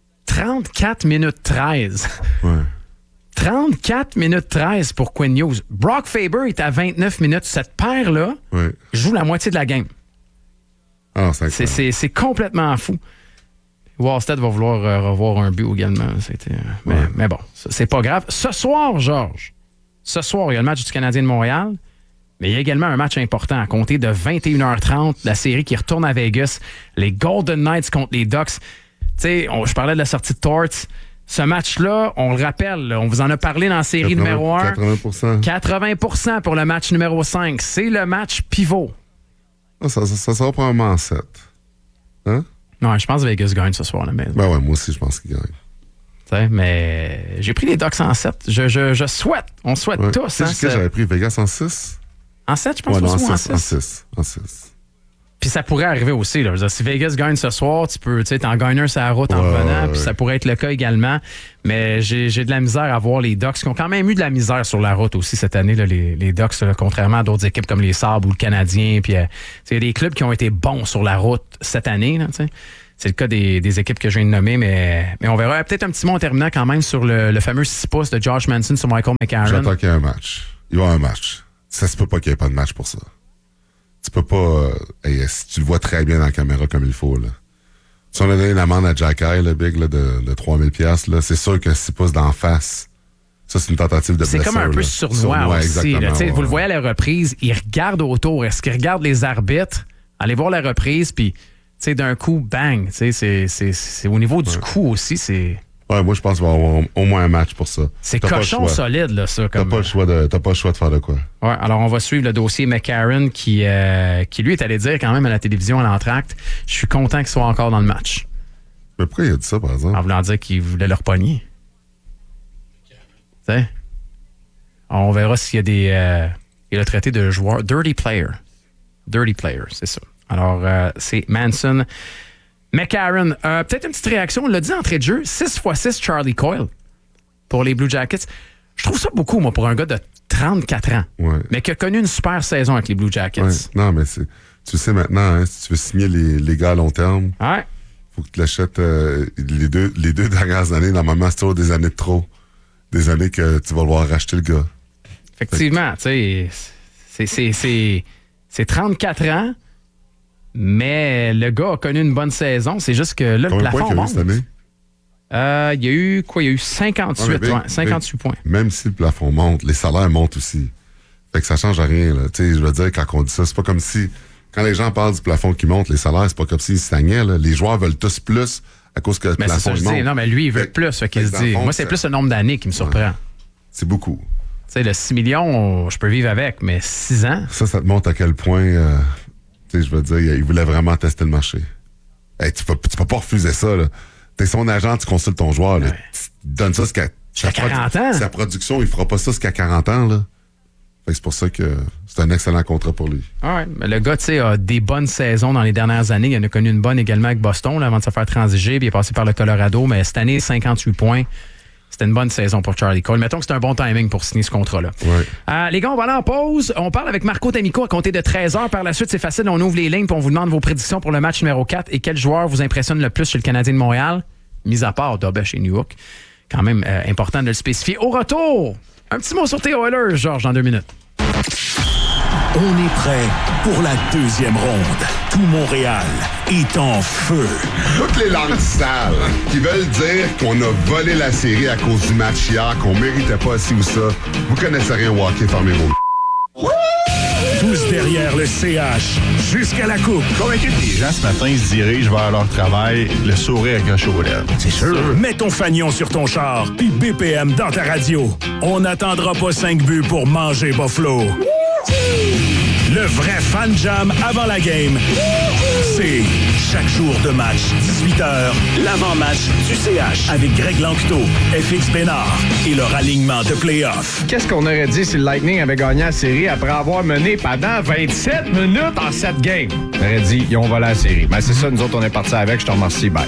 34 minutes 13. Ouais. 34 minutes 13 pour Quinn Hughes. Brock Faber est à 29 minutes. Cette paire-là joue la moitié de la game. Ah, c'est complètement fou. Wallstead va vouloir revoir un but également. Mais bon, c'est pas grave. Ce soir, Georges, il y a le match du Canadien de Montréal, mais il y a également un match important à compter de 21h30, la série qui retourne à Vegas, les Golden Knights contre les Ducks. Je parlais de la sortie de Torts. Ce match-là, on le rappelle, on vous en a parlé dans la série numéro 1. 80%. 80% pour le match numéro 5. C'est le match pivot. Ça sera probablement en 7. Hein? Non, je pense que Vegas gagne ce soir. Mais... Ben ouais, moi aussi, je pense qu'il gagne. Mais j'ai pris les Ducks en 7. Je souhaite. On souhaite tous. Hein, j'avais pris Vegas en 6. En 7, je pense aussi en 6. En 6. Puis ça pourrait arriver aussi. Là. Si Vegas gagne ce soir, tu peux t'en gagner un sur la route en revenant. Puis ça pourrait être le cas également. Mais j'ai de la misère à voir les Ducks qui ont quand même eu de la misère sur la route aussi cette année. Là, les Ducks, là, contrairement à d'autres équipes comme les Sabres ou le Canadien. Puis il y a des clubs qui ont été bons sur la route cette année. Là, c'est le cas des équipes que je viens de nommer. Mais on verra peut-être un petit mot en terminant quand même sur le fameux 6 pouces de Josh Manson sur Michael McCarron. J'attends qu'il y ait un match. Il va y avoir un match. Ça se peut pas qu'il n'y ait pas de match pour ça. Tu peux pas... si tu le vois très bien dans la caméra comme il faut, là. Si on a donné une amende à Jack Eye, le Big, là, de 3000$, là, c'est sûr que 6 pouces d'en face, Ça, c'est une tentative de blessure. C'est comme un peu sournois aussi. Là, ouais. Vous le voyez à la reprise, il regarde autour. Est-ce qu'il regarde les arbitres? Allez voir la reprise, puis d'un coup, bang. C'est au niveau du coup aussi, c'est... Ouais, moi, je pense qu'il va y avoir au moins un match pour ça. C'est cochon solide, là, ça. T'as pas le choix de faire de quoi. Ouais, alors on va suivre le dossier McCarron qui lui, est allé dire quand même à la télévision, à l'entracte, je suis content qu'il soit encore dans le match. Mais pourquoi il a dit ça, par exemple? En voulant dire qu'il voulait le repogner. T'sais? On verra s'il y a des... il a traité de joueur... Dirty player, c'est ça. Alors, c'est Manson. McCarron, peut-être une petite réaction. On l'a dit entrée de jeu, 6x6 Charlie Coyle pour les Blue Jackets. Je trouve ça beaucoup, moi, pour un gars de 34 ans, mais qui a connu une super saison avec les Blue Jackets. Ouais. Non, mais tu sais maintenant, hein, si tu veux signer les gars à long terme, faut que tu l'achètes les deux dernières années. Normalement, c'est toujours des années de trop. Des années que tu vas devoir racheter le gars. Effectivement, tu sais, c'est 34 ans, mais le gars a connu une bonne saison. C'est juste que là, combien le plafond monte. Cette année? Il y a eu quoi? Il y a eu 58 points. Même si le plafond monte, les salaires montent aussi. Fait que ça change rien. Je veux dire, quand on dit ça, c'est pas comme si... Quand les gens parlent du plafond qui monte, les salaires, c'est pas comme s'ils stagnaient. Là. Les joueurs veulent tous plus à cause que le plafond monte. Non, mais lui, il veut plus. Fait qu'il se dit. Moi, c'est plus le nombre d'années qui me surprend. C'est beaucoup. Tu sais, le 6 millions, je peux vivre avec, mais 6 ans... Ça te montre à quel point... je veux dire, il voulait vraiment tester le marché. Hey, tu peux pas refuser ça. Là. T'es son agent, tu consultes ton joueur. Là. Tu donnes ça jusqu'à 40 ans. Sa production, il fera pas ça jusqu'à 40 ans. Là. Fait que c'est pour ça que c'est un excellent contrat pour lui. Ouais, mais le gars, tu sais, a des bonnes saisons dans les dernières années. Il en a connu une bonne également avec Boston là, avant de se faire transiger. Puis il est passé par le Colorado. Mais cette année, 58 points. C'était une bonne saison pour Charlie Coyle. Mettons que c'est un bon timing pour signer ce contrat-là. Ouais. Les gars, on va aller en pause. On parle avec Marco D'Amico à compter de 13h. Par la suite, c'est facile. On ouvre les lignes et on vous demande vos prédictions pour le match numéro 4 et quel joueur vous impressionne le plus chez le Canadien de Montréal, mis à part Dobé chez New York. Quand même important de le spécifier. Au retour, un petit mot sur tes Oilers, Georges, dans 2 minutes. On est prêt pour la deuxième ronde. Tout Montréal est en feu. Toutes les langues sales qui veulent dire qu'on a volé la série à cause du match hier, qu'on méritait pas ci ou ça, vous connaissez rien au hockey, fermez vos... Tous derrière le CH, jusqu'à la coupe. Convaincu que les gens ce matin se dirigent vers leur travail, le sourire accroché aux lèvres. C'est sûr. Mets ton fanion sur ton char, puis BPM dans ta radio. On n'attendra pas 5 buts pour manger Buffalo. Le vrai fan jam avant la game, c'est chaque jour de match, 18h, l'avant-match du CH avec Greg Lanctot, FX Bénard et leur alignement de play-off. Qu'est-ce qu'on aurait dit si le Lightning avait gagné la série après avoir mené pendant 27 minutes en 7 games? On aurait dit, ils ont volé la série. Mais c'est ça, nous autres, on est partis avec. Je te remercie, bye.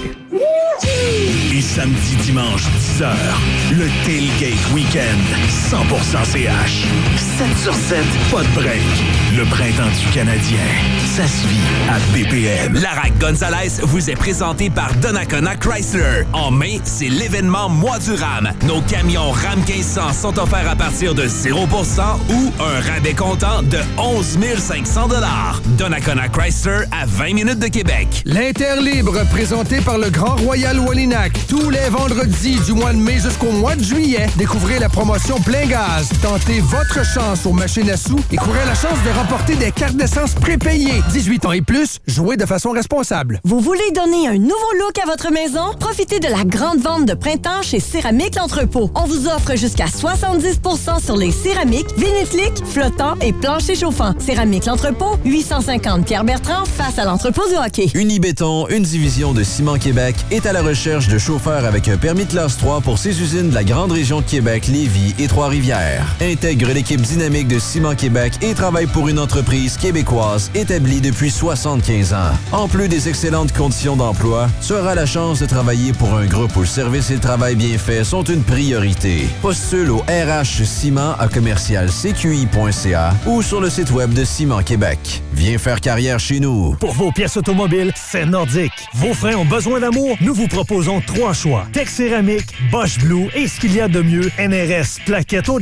Et samedi, dimanche, 10h, le Tailgate Weekend, 100% CH. 7 sur 7, pas de break. Le printemps du Canadien, ça se vit à BPM. Larac Gonzalez vous est présenté par Donnacona Chrysler. En mai, c'est l'événement Mois du RAM. Nos camions RAM 1500 sont offerts à partir de 0% ou un rabais comptant de 11 500 $. Donnacona Chrysler à 20 minutes de Québec. L'Interlibre, présenté par le Grand Royal Wallinac. Tous les vendredis du mois de mai jusqu'au mois de juillet, découvrez la promotion plein gaz. Tentez votre chance aux machines à sous et courez la chance de remporter des cartes d'essence prépayées. 18 ans et plus, jouez de façon responsable. Vous voulez donner un nouveau look à votre maison? Profitez de la grande vente de printemps chez Céramique L'Entrepôt. On vous offre jusqu'à 70% sur les céramiques, vinyle-clics, flottants et planchers chauffants. Céramique L'Entrepôt, 850 Pierre-Bertrand, face à l'entrepôt du hockey. Unibéton, une division de Ciment Québec, est à la recherche de chauffeurs avec un permis de classe 3 pour ses usines de la grande région de Québec, Lévis et Trois-Rivières. Intègre l'équipe dynamique de Ciment Québec et travaille pour une entreprise québécoise établie depuis 75 ans. En plus des excellentes conditions d'emploi, tu auras la chance de travailler pour un groupe où le service et le travail bien fait sont une priorité. Postule au RH Ciment à commercialcqi.ca ou sur le site web de Ciment Québec. Viens faire carrière chez nous. Pour vos pièces automobiles, c'est Nordique. Vos freins ont besoin d'amour? Nous vous proposons 3 choix. Tech Céramique, Bosch Blue et ce qu'il y a de mieux, NRS, plaquettes haut de gamme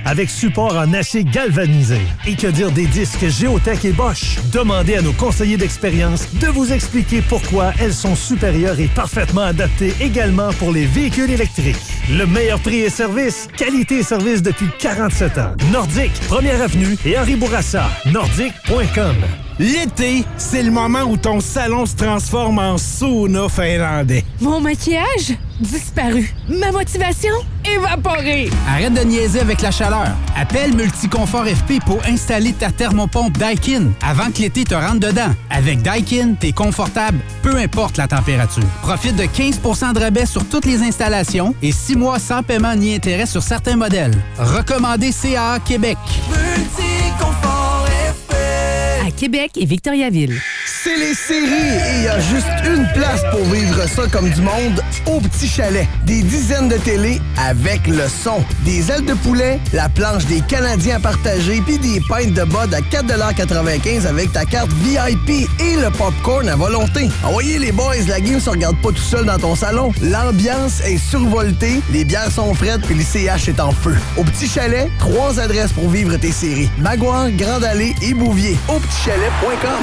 avec support en acier galvanisé. Et que dire des disques Géotech et Bosch? Demandez à nos conseillers d'expérience de vous expliquer pourquoi elles sont supérieures et parfaitement adaptées également pour les véhicules électriques. Le meilleur prix et service, qualité et service depuis 47 ans. Nordique, 1er Avenue et Henri Bourassa. Nordique.com. L'été, c'est le moment où ton salon se transforme en sauna finlandais. Mon maquillage? Disparu. Ma motivation? Évaporée. Arrête de niaiser avec la chaleur. Appelle Multiconfort FP pour installer ta thermopompe Daikin avant que l'été te rentre dedans. Avec Daikin, t'es confortable, peu importe la température. Profite de 15 % de rabais sur toutes les installations et 6 mois sans paiement ni intérêt sur certains modèles. Recommandé CAA Québec. Multiconfort FP. À Québec et Victoriaville. C'est les séries et il y a juste une place pour vivre ça comme du monde au Petit Chalet. Des dizaines de télés avec le son. Des ailes de poulet, la planche des Canadiens à partager puis des pintes de bud à 4,95 $ avec ta carte VIP et le popcorn à volonté. Envoyez les boys, la game se regarde pas tout seul dans ton salon. L'ambiance est survoltée, les bières sont frettes puis le CH est en feu. Au Petit Chalet, 3 adresses pour vivre tes séries. Maguire, Grande Allée et Bouvier. Aupetitchalet.com.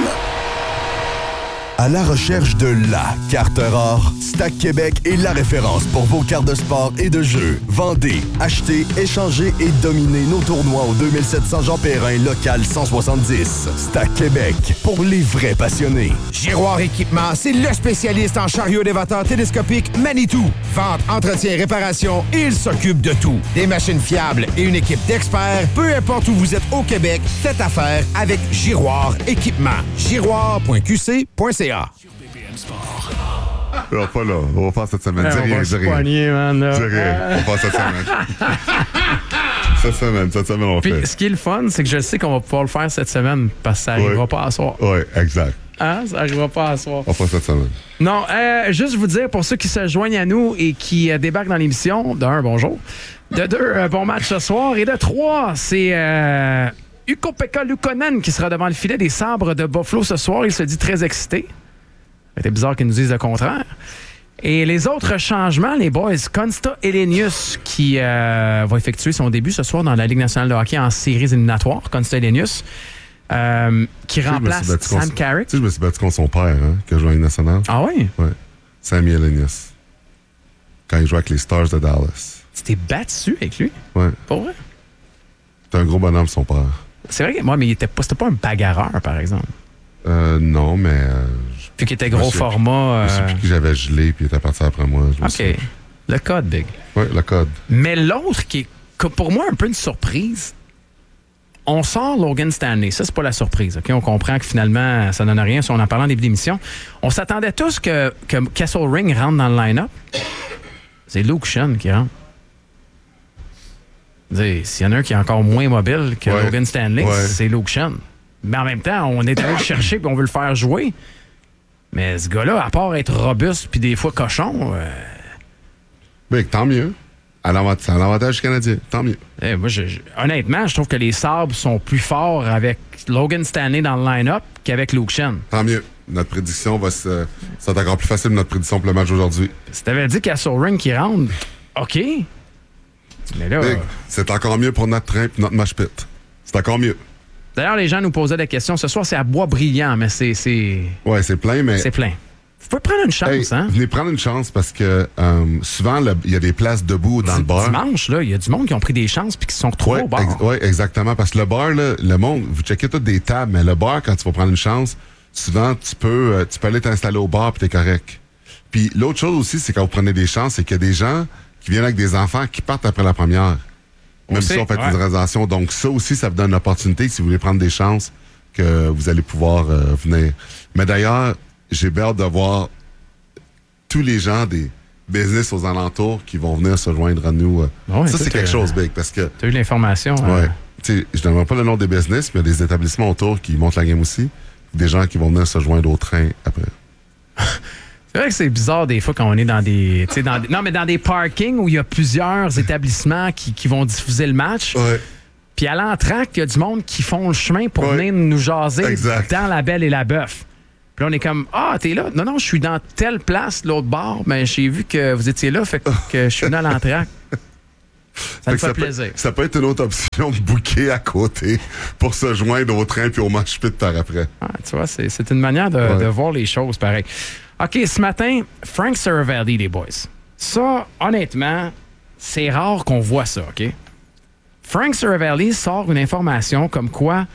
À la recherche de la carte rare, Stack Québec est la référence pour vos cartes de sport et de jeu. Vendez, achetez, échangez et dominez nos tournois au 2700 Jean Perrin, local 170. Stack Québec, pour les vrais passionnés. Giroir Équipement, c'est le spécialiste en chariot élévateur télescopique Manitou. Vente, entretien, réparation, il s'occupe de tout. Des machines fiables et une équipe d'experts, peu importe où vous êtes au Québec, faites affaire avec Giroir Équipement. Giroir.qc.ca. Alors, pas là. On va faire cette semaine. Dis rien, dis rien. On va faire cette semaine. Cette semaine, on Puis, fait. ce qui est le fun, c'est que je sais qu'on va pouvoir le faire cette semaine parce que ça n'arrivera pas à soir. Oui, exact. Hein? Ça n'arrivera pas à soir. On va faire cette semaine. Non, juste vous dire, pour ceux qui se joignent à nous et qui débarquent dans l'émission, d'un, bonjour. De deux, bon match ce soir. Et de trois, c'est Ukko-Pekka Luukkonen qui sera devant le filet des Sabres de Buffalo ce soir. Il se dit très excité. C'était bizarre qu'ils nous disent le contraire. Et les autres changements, les boys, Konsta Helenius qui va effectuer son début ce soir dans la Ligue nationale de hockey en séries éliminatoires. Konsta Helenius qui remplace Sam Carrick. Tu sais, je me suis battu contre son père, hein, qui a joué à la Ligue nationale. Ah oui? Oui. Sammy Helenius. Quand il jouait avec les Stars de Dallas. Tu t'es battu avec lui? Oui. Pour vrai? C'est un gros bonhomme, son père. C'est vrai que moi, mais c'était pas un bagarreur, par exemple. Non, mais... Puis qu'il était gros format... Je sais plus qui j'avais gelé, puis il était parti après moi. OK. Le code, Big. Oui, le code. Mais l'autre qui est, pour moi, un peu une surprise, on sort Logan Stanley. Ça, c'est pas la surprise. OK? On comprend que finalement, ça donne rien si on en parle en début d'émission. On s'attendait tous que Kessel Ring rentre dans le line-up. C'est Luke Schenn qui rentre. S'il y en a un qui est encore moins mobile que Logan Stanley, c'est Luke Schenn. Mais en même temps, on est allé le chercher et on veut le faire jouer. Mais ce gars-là, à part être robuste puis des fois cochon... Mais tant mieux. C'est un avantage canadien. Tant mieux. Moi, honnêtement, je trouve que les Sabres sont plus forts avec Logan Stanley dans le line-up qu'avec Luke Schenn. Tant mieux. Notre prédiction va ça va être encore plus facile, notre prédiction pour le match d'aujourd'hui. Si t'avais dit Kessel Ring qui rentre, OK. Mais là... c'est encore mieux pour notre train et notre match pit. C'est encore mieux. D'ailleurs, les gens nous posaient des questions. Ce soir, c'est à Bois-Brillant, mais c'est... Ouais, c'est plein, mais... C'est plein. Vous pouvez prendre une chance, hein? Venez prendre une chance parce que souvent, il y a des places debout dans le bar. Dimanche, là, il y a du monde qui ont pris des chances puis qui se sont retrouvés au bar. Oui, exactement. Parce que le bar, là, le monde, vous checkez toutes des tables, mais le bar, quand tu vas prendre une chance, souvent, tu peux aller t'installer au bar puis t'es correct. Puis l'autre chose aussi, c'est quand vous prenez des chances, c'est qu'il y a des gens qui viennent avec des enfants qui partent après la première. Même si on fait une réservation. Donc ça aussi, ça vous donne l'opportunité, si vous voulez prendre des chances, que vous allez pouvoir venir. Mais d'ailleurs, j'ai hâte de voir tous les gens des business aux alentours qui vont venir se joindre à nous. Ça, c'est quelque chose, Big, parce que... Tu as eu l'information. Oui. Je ne donnerai pas le nom des business, mais il y a des établissements autour qui montent la game aussi. Des gens qui vont venir se joindre au train après. C'est vrai que c'est bizarre des fois quand on est dans des... Non, mais dans des parkings où il y a plusieurs établissements qui vont diffuser le match. Ouais. Puis à l'entracte, il y a du monde qui font le chemin pour venir nous jaser dans La Belle et la Bœuf. Puis là, on est comme, t'es là? Non, je suis dans telle place, l'autre bord, mais j'ai vu que vous étiez là, fait que je suis venu à l'entracte. Ça me fait plaisir. Ça peut être une autre option de booker à côté pour se joindre au train puis au match pit par après. Ah, tu vois, c'est une manière de voir les choses pareil. OK, ce matin, Frank Seravalli, les boys. Ça, honnêtement, c'est rare qu'on voit ça, OK? Frank Seravalli sort une information comme quoi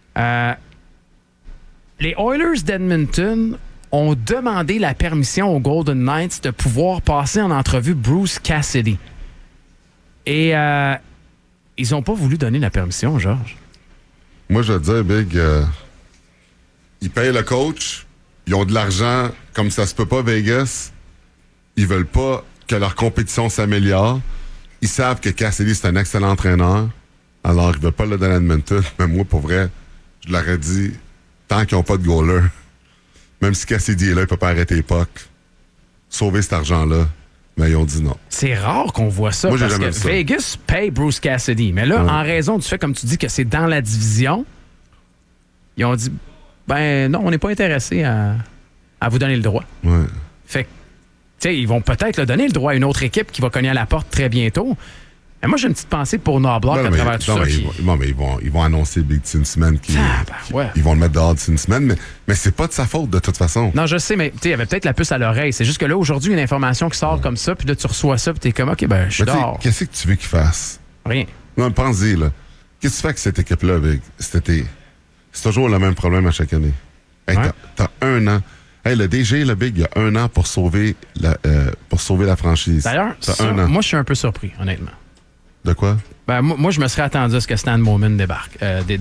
les Oilers d'Edmonton ont demandé la permission aux Golden Knights de pouvoir passer en entrevue Bruce Cassidy. Et ils n'ont pas voulu donner la permission, Georges. Moi, je veux dire, Big, ils payent le coach, ils ont de l'argent, comme ça se peut pas, Vegas. Ils veulent pas que leur compétition s'améliore. Ils savent que Cassidy, c'est un excellent entraîneur. Alors, ils veulent pas le donner à Edmonton. Mais moi, pour vrai, je leur ai dit, tant qu'ils n'ont pas de goaler, même si Cassidy est là, il peut pas arrêter les pucks, sauver cet argent-là. Mais ils ont dit non. C'est rare qu'on voit ça. Moi, parce que ça. Vegas paye Bruce Cassidy. Mais là, en raison du fait, comme tu dis, que c'est dans la division, ils ont dit, ben non, on n'est pas intéressé à vous donner le droit. Ouais. Fait que, tu sais, ils vont peut-être le donner le droit à une autre équipe qui va cogner à la porte très bientôt. Mais moi, j'ai une petite pensée pour Knobloch à travers tout ça. Mais ils vont annoncer Big une semaine. Ils vont le mettre dehors d'ici une semaine, mais c'est pas de sa faute de toute façon. Non, je sais, mais il y avait peut-être la puce à l'oreille. C'est juste que là, aujourd'hui, il y a une information qui sort comme ça, puis là, tu reçois ça, puis t'es comme, OK, ben, je suis dehors. Qu'est-ce que tu veux qu'il fasse? Rien. Non, pense-y, là. Qu'est-ce que tu fais avec cette équipe-là, Big? C'est toujours le même problème à chaque année. Hey, t'as 1 an. Hey, le DG, le Big, il y a 1 an pour sauver la franchise. D'ailleurs, moi, je suis un peu surpris, honnêtement. De quoi? Ben, moi, je me serais attendu à ce que Stan Bowman débarque.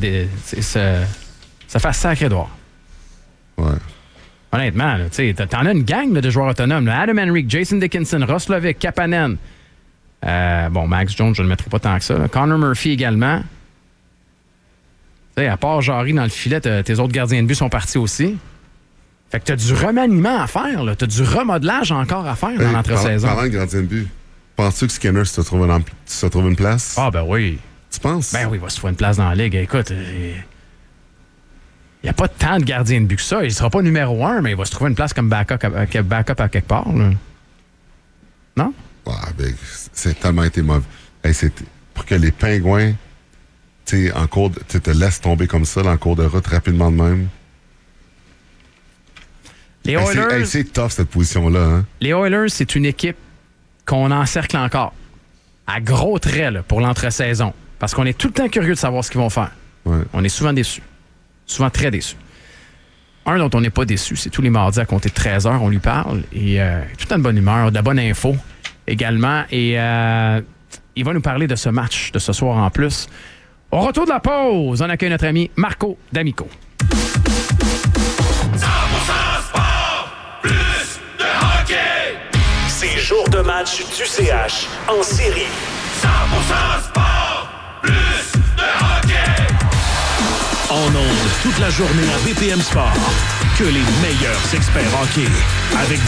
Ça fait sacré droit. Ouais. Honnêtement, t'en as une gang de joueurs autonomes. Là. Adam Henrique, Jason Dickinson, Roslovic, Kapanen. Max Jones, je ne le mettrai pas tant que ça. Là. Connor Murphy également. T'sais, à part Jarry dans le filet, tes autres gardiens de but sont partis aussi. Fait que t'as du remaniement à faire. T'as du remodelage encore à faire dans l'entre-saison. Parlant de gardien de but, penses-tu que Skinner se trouve une place? Ah, ben oui. Tu penses? Ben oui, il va se trouver une place dans la Ligue. Écoute, il n'y a pas tant de gardiens de but que ça. Il ne sera pas numéro 1, mais il va se trouver une place comme backup à quelque part. Là. Non? Ouais, ben, c'est tellement été mauvais. Hey, pour que les Pingouins te laissent tomber comme ça en cours de route rapidement de même. Les Oilers... c'est tough, cette position-là. Hein? Les Oilers, c'est une équipe qu'on encercle encore à gros traits là, pour l'entre-saison. Parce qu'on est tout le temps curieux de savoir ce qu'ils vont faire. Ouais. On est souvent déçus. Souvent très déçus. Un dont on n'est pas déçu, c'est tous les mardis à compter de 13h, on lui parle. Et tout en bonne humeur, de la bonne info également. Et il va nous parler de ce match de ce soir en plus. Au retour de la pause, on accueille notre ami Marco D'Amico. 100% sport, plus de hockey. C'est jour de match du CH en série. 100% sport, plus de hockey. En ondes toute la journée à BPM Sport. Que les meilleurs experts hockey. Avec